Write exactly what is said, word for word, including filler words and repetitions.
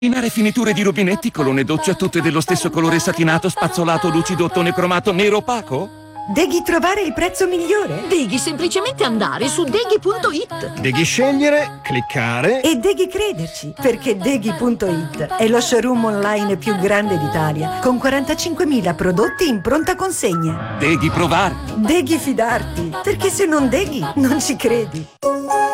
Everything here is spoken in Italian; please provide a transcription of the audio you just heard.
Combinare finiture di rubinetti, colonne doccia tutte dello stesso colore satinato, spazzolato, lucido, ottone cromato, nero opaco? Devi trovare il prezzo migliore. Devi semplicemente andare su deghi punto it. Devi scegliere, cliccare e devi crederci, perché deghi punto it è lo showroom online più grande d'Italia, con quarantacinquemila prodotti in pronta consegna. Devi provare. Devi fidarti, perché se non deghi non ci credi.